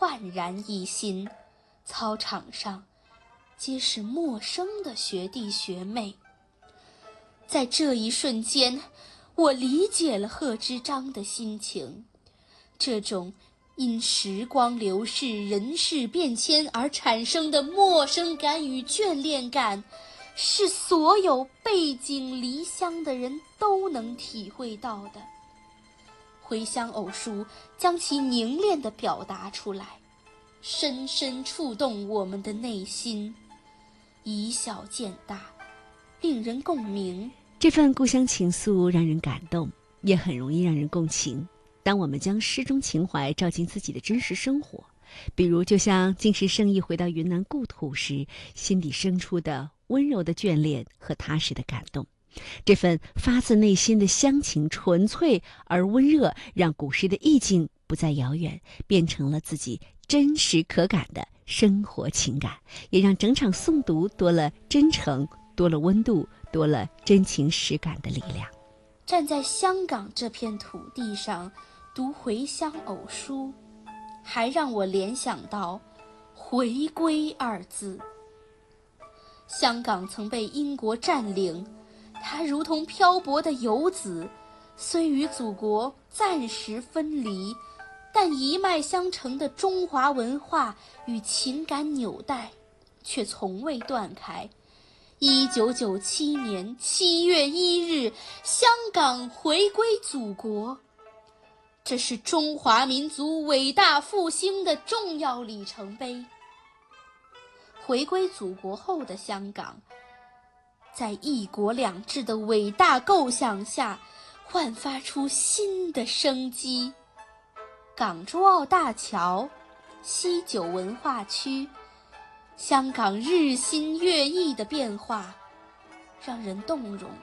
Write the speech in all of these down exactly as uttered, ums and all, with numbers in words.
焕然一新，操场上皆是陌生的学弟学妹。在这一瞬间，我理解了贺知章的心情，这种因时光流逝、人事变迁而产生的陌生感与眷恋感，是所有背井离乡的人都能体会到的。回乡偶书将其凝练地表达出来，深深触动我们的内心，以小见大，令人共鸣。 这份故乡情愫让人感动，也很容易让人共情。当我们将诗中情怀照进自己的真实生活，比如就像金石圣意回到云南故土时，心底生出的温柔的眷恋和踏实的感动，这份发自内心的乡情纯粹而温热，让古诗的意境不再遥远，变成了自己真实可感的生活情感，也让整场诵读多了真诚，多了温度，多了真情实感的力量。 站在香港这片土地上读回乡偶书，还让我联想到回归二字。香港曾被英国占领，它如同漂泊的游子，虽与祖国暂时分离，但一脉相承的中华文化与情感纽带却从未断开。一九九七年七月一日，香港回归祖国，这是中华民族伟大复兴的重要里程碑。回归祖国后的香港，在一国两制的伟大构想下，焕发出新的生机。港珠澳大桥、西九文化区，香港日新月异的变化让人动容。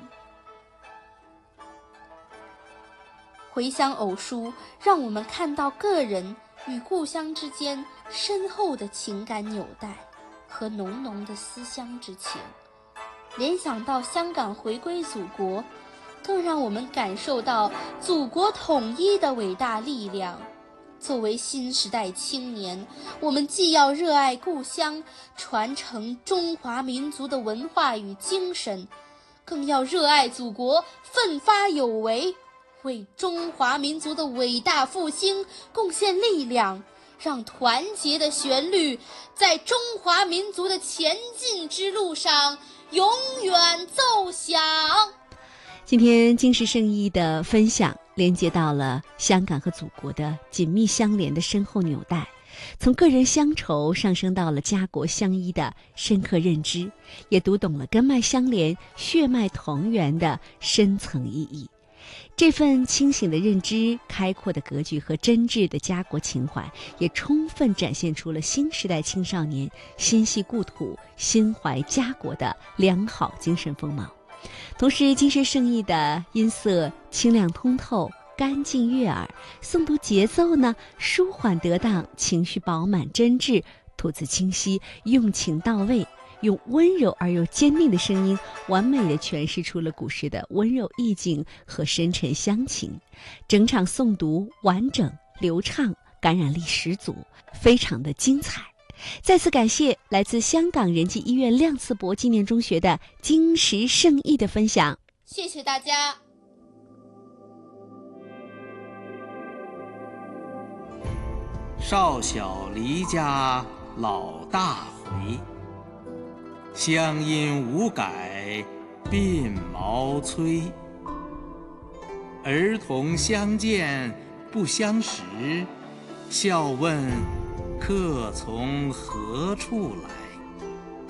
回乡偶书让我们看到个人与故乡之间深厚的情感纽带和浓浓的思乡之情，联想到香港回归祖国，更让我们感受到祖国统一的伟大力量。作为新时代青年，我们既要热爱故乡，传承中华民族的文化与精神，更要热爱祖国，奋发有为，为中华民族的伟大复兴贡献力量，让团结的旋律在中华民族的前进之路上永远奏响。 今天金石圣意的分享连接到了香港和祖国的紧密相连的深厚纽带，从个人乡愁上升到了家国相依的深刻认知，也读懂了根脉相连、血脉同源的深层意义。这份清醒的认知、开阔的格局和真挚的家国情怀，也充分展现出了新时代青少年心系故土、心怀家国的良好精神风貌。同时，金石圣意的音色清亮通透、干净悦耳，诵读节奏呢舒缓得当，情绪饱满真挚，吐字清晰，用情到位，用温柔而又坚定的声音，完美地诠释出了古诗的温柔意境和深沉乡情。整场诵读完整流畅，感染力十足，非常的精彩。再次感谢来自香港仁济医院亮次伯纪念中学的金石圣意的分享， 谢谢大家。 少小离家老大回，乡音无改鬓毛衰。儿童相见不相识，笑问客从何处来。